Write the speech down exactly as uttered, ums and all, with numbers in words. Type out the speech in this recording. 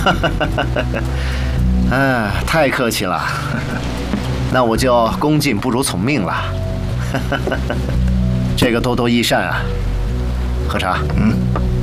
哎，太客气了，那我就恭敬不如从命了。这个多多益善啊，喝茶。 嗯。